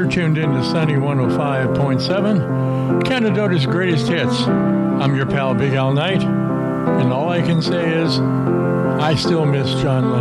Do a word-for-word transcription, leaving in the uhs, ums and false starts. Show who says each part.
Speaker 1: tuned in to Sunny one oh five point seven, Canadota's greatest hits. I'm your pal, Big Al Knight, and all I can say is, I still miss John Lennon.